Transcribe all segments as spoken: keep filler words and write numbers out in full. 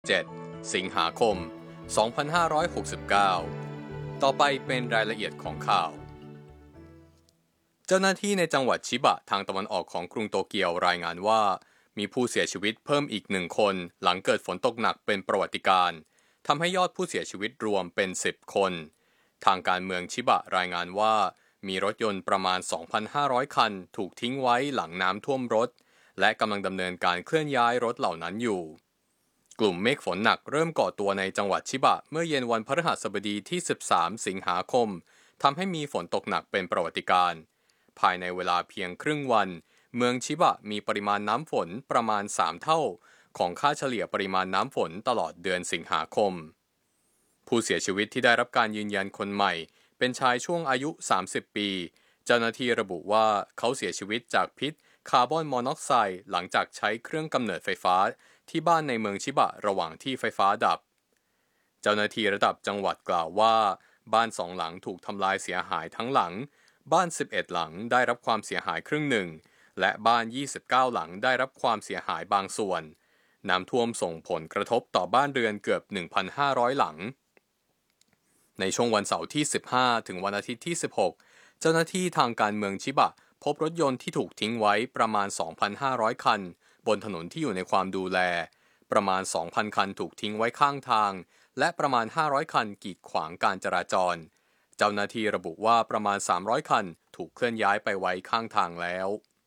เจ็ดสิงหาคม สองพันห้าร้อยหกสิบเก้า ต่อไปเป็นรายละเอียดของข่าวเจ้าหน้าที่ในจังหวัดชิบะทางตะวันออกของกรุงโตเกียวรายงานว่ามีผู้เสียชีวิตเพิ่มอีกหนึ่งคนหลังเกิดฝนตกหนักเป็นประวัติการณ์ทำให้ยอดผู้เสียชีวิตรวมเป็นสิบคนทางการเมืองชิบะรายงานว่ามีรถยนต์ประมาณ สองพันห้าร้อย คันถูกทิ้งไว้หลังน้ำท่วมรถและกำลังดำเนินการเคลื่อนย้ายรถเหล่านั้นอยู่กลุ่มเมฆฝนหนักเริ่มก่อตัวในจังหวัดชิบะเมื่อเย็นวันพฤหัสบดีที่สิบสามสิงหาคมทำให้มีฝนตกหนักเป็นประวัติการณ์ภายในเวลาเพียงครึ่งวันเมืองชิบะมีปริมาณน้ำฝนประมาณสามเท่าของค่าเฉลี่ยปริมาณน้ำฝนตลอดเดือนสิงหาคมผู้เสียชีวิตที่ได้รับการยืนยันคนใหม่เป็นชายช่วงอายุสามสิบปีเจ้าหน้าที่ระบุว่าเขาเสียชีวิตจากพิษคาร์บอนมอนอกไซด์หลังจากใช้เครื่องกำเนิดไฟฟ้าที่บ้านในเมืองชิบะระหว่างที่ไฟฟ้าดับเจ้าหน้าที่ระดับจังหวัดกล่าวว่าบ้านสองหลังถูกทำลายเสียหายทั้งหลังบ้านสิบเอ็ดหลังได้รับความเสียหายครึ่งหนึ่งและบ้านยี่สิบเก้าหลังได้รับความเสียหายบางส่วนน้ำท่วมส่งผลกระทบต่อบ้านเรือนเกือบ หนึ่งพันห้าร้อย หลังในช่วงวันเสาร์ที่สิบห้าถึงวันอาทิตย์ที่สิบหกเจ้าหน้าที่ทางการเมืองชิบะพบรถยนต์ที่ถูกทิ้งไว้ประมาณ สองพันห้าร้อย คันบนถนนที่อยู่ในความดูแลประมาณ สองพัน คันถูกทิ้งไว้ข้างทางและประมาณห้าร้อยคันกีดขวางการจราจรเจ้าหน้าที่ระบุว่าประมาณสามร้อยคันถูกเคลื่อนย้ายไปไว้ข้างทางแล้ว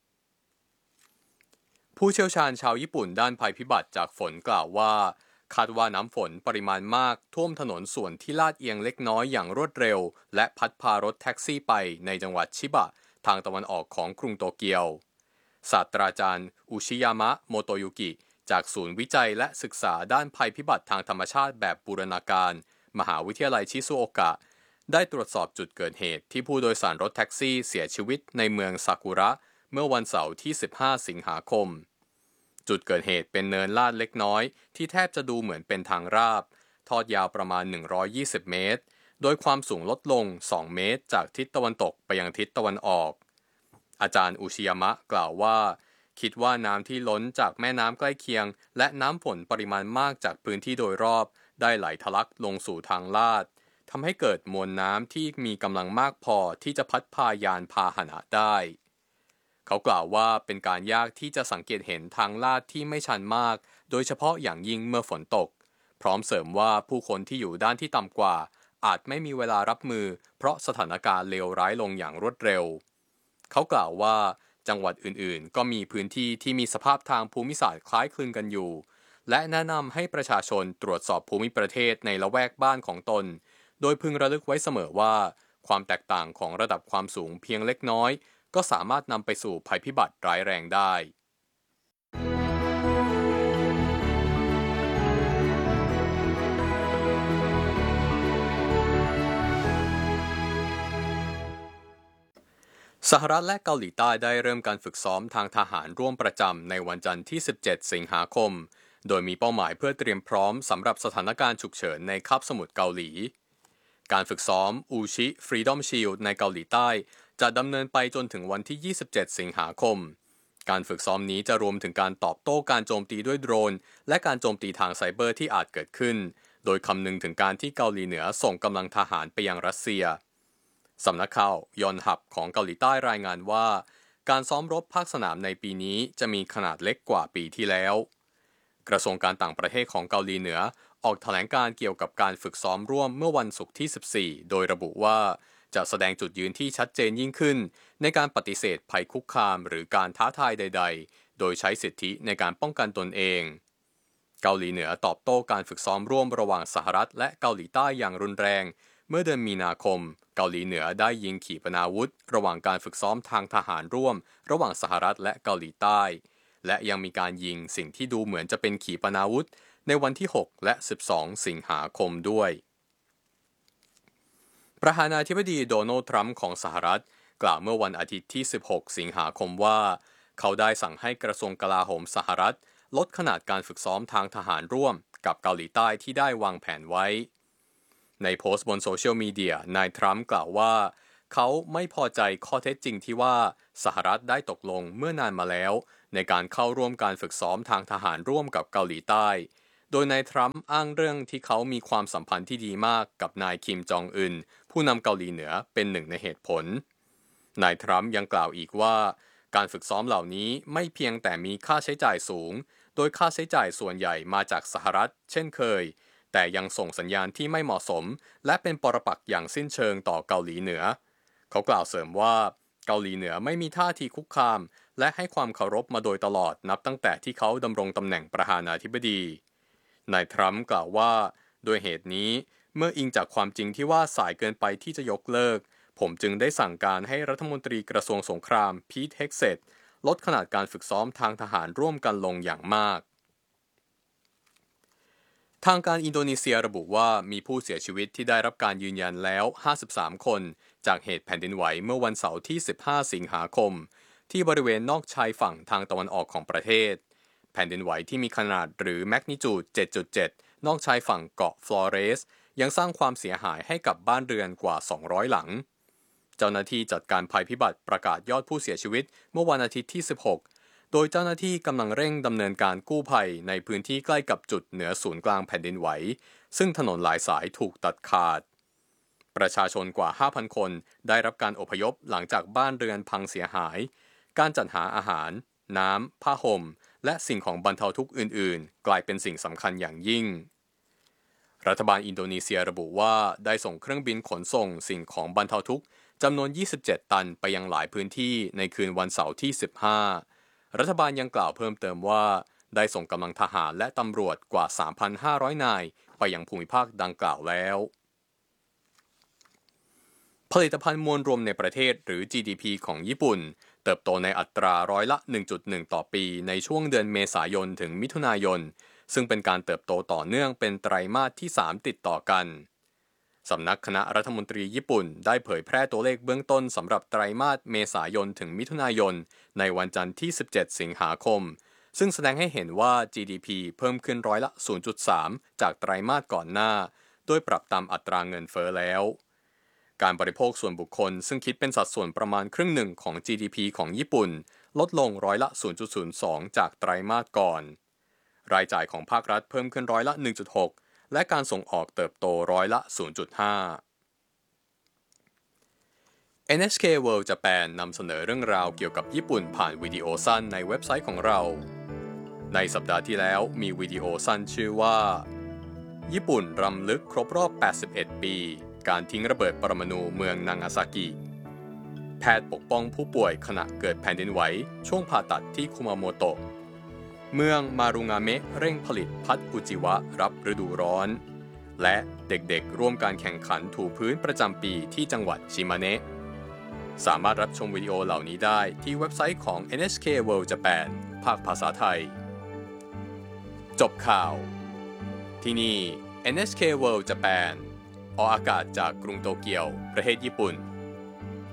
ผู้เชี่ยวชาญชาวญี่ปุ่นด้านภัยพิบัติจากฝนกล่าวว่าคาดว่าน้ำฝนปริมาณมากท่วมถนนส่วนที่ลาดเอียงเล็กน้อยอย่างรวดเร็วและพัดพารถแท็กซี่ไปในจังหวัดชิบะทางตะวันออกของกรุงโตเกียวศาสตราจารย์อุชิยามะโมโตยุกิจากศูนย์วิจัยและศึกษาด้านภัยพิบัติทางธรรมชาติแบบบูรณาการมหาวิทยาลัยชิซุโอกะได้ตรวจสอบจุดเกิดเหตุที่ผู้โดยสารรถแท็กซี่เสียชีวิตในเมืองซากุระเมื่อวันเสาร์ที่สิบห้าสิงหาคมจุดเกิดเหตุเป็นเนินลาดเล็กน้อยที่แทบจะดูเหมือนเป็นทางราบทอดยาวประมาณหนึ่งร้อยยี่สิบเมตรโดยความสูงลดลงสองเมตรจากทิศตะวันตกไปยังทิศตะวันออกอาจารย์อุชิยามะกล่าวว่าคิดว่าน้ำที่ล้นจากแม่น้ำใกล้เคียงและน้ำฝนปริมาณมากจากพื้นที่โดยรอบได้ไหลทะลักลงสู่ทางลาดทำให้เกิดมวลน้ำที่มีกำลังมากพอที่จะพัดพายานพาหนะได้เขากล่าวว่าเป็นการยากที่จะสังเกตเห็นทางลาดที่ไม่ชันมากโดยเฉพาะอย่างยิ่งเมื่อฝนตกพร้อมเสริมว่าผู้คนที่อยู่ด้านที่ต่ำกว่าอาจไม่มีเวลารับมือเพราะสถานการณ์เลวร้ายลงอย่างรวดเร็วเขากล่าวว่าจังหวัดอื่นๆก็มีพื้นที่ที่มีสภาพทางภูมิศาสตร์คล้ายคลึงกันอยู่และแนะนำให้ประชาชนตรวจสอบภูมิประเทศในละแวกบ้านของตนโดยพึงระลึกไว้เสมอว่าความแตกต่างของระดับความสูงเพียงเล็กน้อยก็สามารถนำไปสู่ภัยพิบัติร้ายแรงได้สหรัฐและเกาหลีใต้ได้เริ่มการฝึกซ้อมทางทหารร่วมประจำในวันจันทร์ที่สิบเจ็ดสิงหาคมโดยมีเป้าหมายเพื่อเตรียมพร้อมสำหรับสถานการณ์ฉุกเฉินในคาบสมุทรเกาหลีการฝึกซ้อมอูชิฟรีดอมชีลด์ในเกาหลีใต้จะดำเนินไปจนถึงวันที่ยี่สิบเจ็ดสิงหาคมการฝึกซ้อมนี้จะรวมถึงการตอบโต้การโจมตีด้วยโดรนและการโจมตีทางไซเบอร์ที่อาจเกิดขึ้นโดยคำนึงถึงการที่เกาหลีเหนือส่งกำลังทหารไปยังรัสเซียสำนักข่าวยอนฮับของเกาหลีใต้รายงานว่าการซ้อมรบภาคสนามในปีนี้จะมีขนาดเล็กกว่าปีที่แล้วกระทรวงการต่างประเทศของเกาหลีเหนือออกแถลงการเกี่ยวกับการฝึกซ้อมร่วมเมื่อวันศุกร์ที่สิบสี่โดยระบุว่าจะแสดงจุดยืนที่ชัดเจนยิ่งขึ้นในการปฏิเสธภัยคุกคามหรือการท้าทายใดๆโดยใช้สิทธิในการป้องกันตนเองเกาหลีเหนือตอบโต้การฝึกซ้อมร่วมระหว่างสหรัฐและเกาหลีใต้อย่างรุนแรงเมื่อเดือนมีนาคมเกาหลีเหนือได้ยิงขีปนาวุธระหว่างการฝึกซ้อมทางทหารร่วมระหว่างสหรัฐและเกาหลีใต้และยังมีการยิงสิ่งที่ดูเหมือนจะเป็นขีปนาวุธในวันที่หกและสิบสองสิงหาคมด้วยประธานาธิบดีโดนัลด์ทรัมป์ของสหรัฐกล่าวเมื่อวันอาทิตย์ที่สิบหกสิงหาคมว่าเขาได้สั่งให้กระทรวงกลาโหมสหรัฐลดขนาดการฝึกซ้อมทางทหารร่วมกับเกาหลีใต้ที่ได้วางแผนไว้ในโพสต์บนโซเชียลมีเดียนายทรัมป์กล่าวว่าเขาไม่พอใจข้อเท็จจริงที่ว่าสหรัฐได้ตกลงเมื่อนานมาแล้วในการเข้าร่วมการฝึกซ้อมทางทหารร่วมกับเกาหลีใต้โโดยนายทรัมป์อ้างเรื่องที่เขามีความสัมพันธ์ที่ดีมากกับนายคิมจองอึนผู้นำเกาหลีเหนือเป็นหนึ่งในเหตุผลนายทรัมป์ยังกล่าวอีกว่าการฝึกซ้อมเหล่านี้ไม่เพียงแต่มีค่าใช้จ่ายสูงโดยค่าใช้จ่ายส่วนใหญ่มาจากสหรัฐเช่นเคยแต่ยังส่งสัญญาณที่ไม่เหมาะสมและเป็นปรปักษ์อย่างสิ้นเชิงต่อเกาหลีเหนือเขากล่าวเสริมว่าเกาหลีเหนือไม่มีท่าทีคุกคามและให้ความเคารพมาโดยตลอดนับตั้งแต่ที่เขาดำรงตำแหน่งประธานาธิบดีนายทรัมป์กล่าวว่าโดยเหตุนี้เมื่ออิงจากความจริงที่ว่าสายเกินไปที่จะยกเลิกผมจึงได้สั่งการให้รัฐมนตรีกระทรวงสงครามพีทเฮกเซตลดขนาดการฝึกซ้อมทางทหารร่วมกันลงอย่างมากทางการอินโดนีเซียระบุว่ามีผู้เสียชีวิตที่ได้รับการยืนยันแล้วห้าสิบสามคนจากเหตุแผ่นดินไหวเมื่อวันเสาร์ที่สิบห้าสิงหาคมที่บริเวณนอกชายฝั่งทางตะวันออกของประเทศแผ่นดินไหวที่มีขนาดหรือแมกนิจูด เจ็ดจุดเจ็ด นอกชายฝั่งเกาะฟลอเรสยังสร้างความเสียหายให้กับบ้านเรือนกว่าสองร้อยหลังเจ้าหน้าที่จัดการภัยพิบัติประกาศยอดผู้เสียชีวิตเมื่อวันอาทิตย์ที่สิบหกโดยเจ้าหน้าที่กำลังเร่งดำเนินการกู้ภัยในพื้นที่ใกล้กับจุดเหนือศูนย์กลางแผ่นดินไหวซึ่งถนนหลายสายถูกตัดขาดประชาชนกว่า ห้าพัน คนได้รับการอพยพหลังจากบ้านเรือนพังเสียหายการจัดหาอาหารน้ำผ้าห่มและสิ่งของบรรเทาทุกข์อื่นๆกลายเป็นสิ่งสำคัญอย่างยิ่งรัฐบาลอินโดนีเซียระบุว่าได้ส่งเครื่องบินขนส่งสิ่งของบรรเทาทุกข์จำนวนยี่สิบเจ็ดตันไปยังหลายพื้นที่ในคืนวันเสาร์ที่สิบห้ารัฐบาลยังกล่าวเพิ่มเติมว่าได้ส่งกำลังทหารและตำรวจกว่า สามพันห้าร้อย นายไปยังภูมิภาคดังกล่าวแล้วผลิตภัณฑ์มวลรวมในประเทศหรือ จี ดี พี ของญี่ปุ่นเติบโตในอัตราร้อยละ หนึ่งจุดหนึ่ง ต่อปีในช่วงเดือนเมษายนถึงมิถุนายนซึ่งเป็นการเติบโตต่อเนื่องเป็นไตรมาสที่สามติดต่อกันสำนักคณะรัฐมนตรีญี่ปุ่นได้เผยแพร่ตัวเลขเบื้องต้นสำหรับไตรมาสเมษายนถึงมิถุนายนในวันจันทร์ที่สิบเจ็ดสิงหาคมซึ่งแสดงให้เห็นว่า จี ดี พี เพิ่มขึ้นร้อยละ ศูนย์จุดสาม จากไตรมาสก่อนหน้าโดยปรับตามอัตราเงินเฟ้อแล้วการบริโภคส่วนบุคคลซึ่งคิดเป็นสัดส่วนประมาณครึ่งหนึ่งของ จี ดี พี ของญี่ปุ่นลดลงร้อยละ ศูนย์จุดศูนย์สอง จากไตรมาสก่อนรายจ่ายของภาครัฐเพิ่มขึ้นร้อยละ หนึ่งจุดหก และการส่งออกเติบโตร้อยละ ศูนย์จุดห้า เอ็น เอช เค World Japan นำเสนอเรื่องราวเกี่ยวกับญี่ปุ่นผ่านวิดีโอสั้นในเว็บไซต์ของเราในสัปดาห์ที่แล้วมีวิดีโอสั้นชื่อว่าญี่ปุ่นรำลึกครบรอบแปดสิบเอ็ดปีการทิ้งระเบิดปรมาณูเมืองนางาซากิแพทย์ปกป้องผู้ป่วยขณะเกิดแผ่นดินไหวช่วงผ่าตัดที่คุมาโมโตะเมืองมารุงาเมะเร่งผลิตพัดอุจิวะรับฤดูร้อนและเด็กๆร่วมการแข่งขันถูพื้นประจำปีที่จังหวัดชิมาเนะสามารถรับชมวิดีโอเหล่านี้ได้ที่เว็บไซต์ของ เอ็น เอช เค World Japan ภาคภาษาไทยจบข่าวที่นี่ เอ็น เอช เค World Japan ออกอากาศจากกรุงโตเกียวประเทศญี่ปุ่น